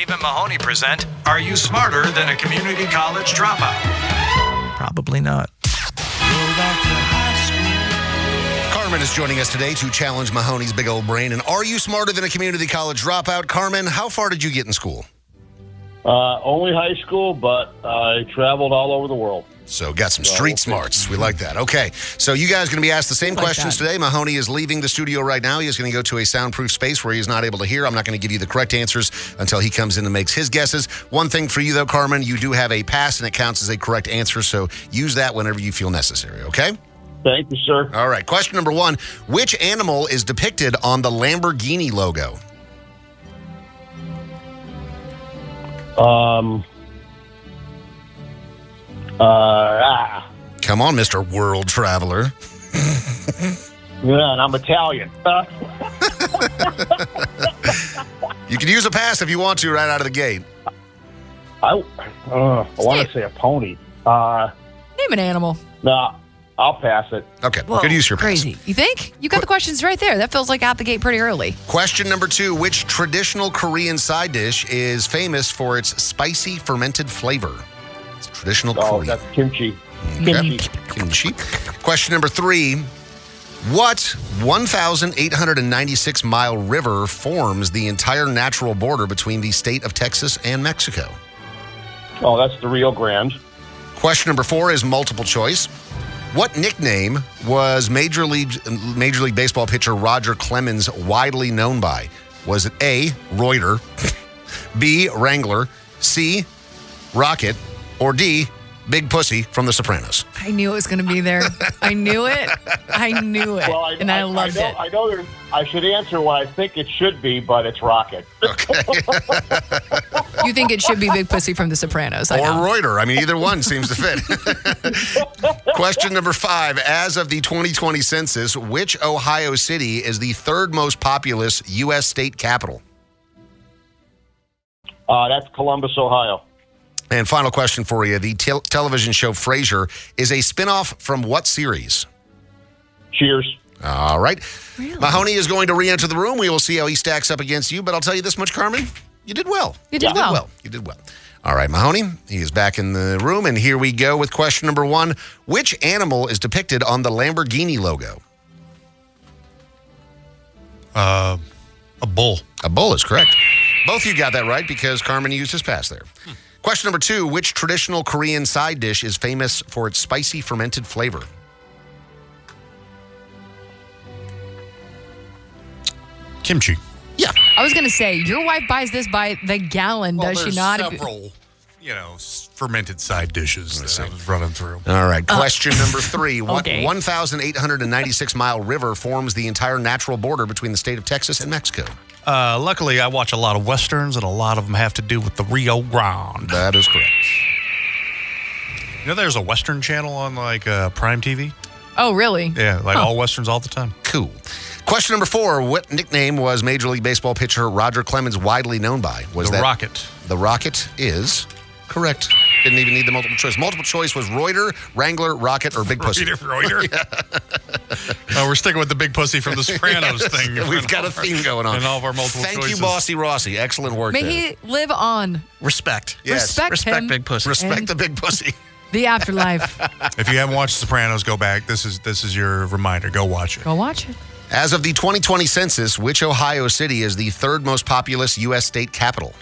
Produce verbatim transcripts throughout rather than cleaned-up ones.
and Mahoney present, Are You Smarter Than a Community College Dropout? Probably not. Carmen is joining us today to challenge Mahoney's big old brain. And are you smarter than a community college dropout? Carmen, how far did you get in school? Uh, only high school, but I traveled all over the world. So got some street smarts. We like that. Okay, so you guys are going to be asked the same like questions that. today. Mahoney is leaving the studio right now. He is going to go to a soundproof space where he is not able to hear. I'm not going to give you the correct answers until he comes in and makes his guesses. One thing for you, though, Carmen, you do have a pass, and it counts as a correct answer, so use that whenever you feel necessary, okay? Thank you, sir. All right, question number one. Which animal is depicted on the Lamborghini logo? Um. Uh. Ah. Come on, Mister World Traveler. Yeah, and I'm Italian. Uh, You can use a pass if you want to right out of the gate. I uh, I want to say a pony. Uh. Name an animal. No, I'll pass it. Okay, Whoa, good use your pass. crazy. You think? You got the questions right there. That feels like out the gate pretty early. Question number two. Which traditional Korean side dish is famous for its spicy fermented flavor? It's a traditional Oh, Korean. that's kimchi. Okay. Kimchi. Question number three. What one thousand eight hundred ninety-six mile river forms the entire natural border between the state of Texas and Mexico? Oh, that's the Rio Grande. Question number four is multiple choice. What nickname was Major League Major League Baseball pitcher Roger Clemens widely known by? Was it A, Reuter, B, Wrangler, C, Rocket, or D, Big Pussy from The Sopranos? I knew it was going to be there. I knew it. I knew it. Well, I, and I, I loved I know, it. I know there's, I should answer what I think it should be, but it's Rocket. Okay. You think it should be Big Pussy from The Sopranos. I Or know. Reuter. I mean, either one seems to fit. Question number five. As of the twenty twenty census, which Ohio city is the third most populous U S state capital? Uh, that's Columbus, Ohio. And final question for you. The tel- television show Frasier is a spinoff from what series? Cheers. All right. Really? Mahoney is going to re-enter the room. We will see how he stacks up against you, but I'll tell you this much, Carmen. You did well. You did well. You did well. All right, Mahoney, he is back in the room, and here we go with question number one. Which animal is depicted on the Lamborghini logo? Uh, a bull. A bull is correct. Both of you got that right because Carmen used his pass there. Hmm. Question number two. Which traditional Korean side dish is famous for its spicy fermented flavor? Kimchi. Yeah. I was going to say, your wife buys this by the gallon, Well, does she there's not? several, you know, s- fermented side dishes that I was running through. All right. Question number three. What okay. one thousand eight hundred ninety-six mile river forms the entire natural border between the state of Texas and Mexico? Uh, luckily, I watch a lot of Westerns, and a lot of them have to do with the Rio Grande. That is correct. You know, there's a Western channel on, like, uh, Prime T V? Oh, really? Yeah, like Huh. all Westerns all the time. Cool. Question number four. What nickname was Major League Baseball pitcher Roger Clemens widely known by? Was The that Rocket. The Rocket is correct. Didn't even need the multiple choice. Multiple choice was Reuter, Wrangler, Rocket, or Big Pussy. Reuter, Reuter. Oh, we're sticking with the Big Pussy from The Sopranos Yes, thing. We've got a theme going on. And all of our multiple Thank choices. you, Bossy Rossi. Excellent work May there. he live on. Respect. Yes. Respect, Respect him. Big Pussy. Respect And- the Big Pussy. The afterlife. If you haven't watched Sopranos, go back. This is this is your reminder. Go watch it. Go watch it. As of the twenty twenty census, which Ohio city is the third most populous U S state capital?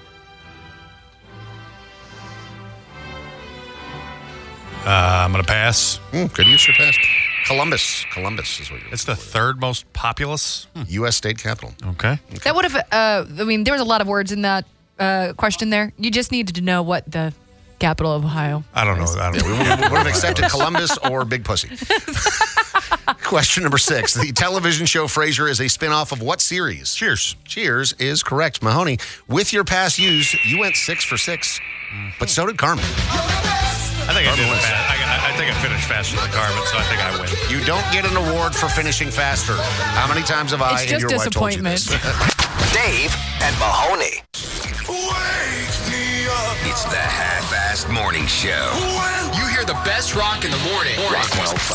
Uh, I'm going to pass. Mm, good use your pass. Columbus. Columbus is what you're It's the third most populous. Hmm. U S state capital. Okay. That would have, uh, I mean, there was a lot of words in that uh, question there. You just needed to know what the capital of Ohio I don't know. I don't We know. would would have accepted Columbus or Big Pussy. Question number six. The television show Frasier is a spinoff of what series? Cheers. Cheers is correct. Mahoney, with your pass used, you went six for six, but so did Carmen. I think I did it fast. I, I think I finished faster than Carmen, so I think I win. You don't get an award for finishing faster. How many times have I It's and just your wife told you disappointment. this? Dave and Mahoney. Wake me up. It's the half-assed morning show. When You hear the best rock in the morning. Rock one oh five.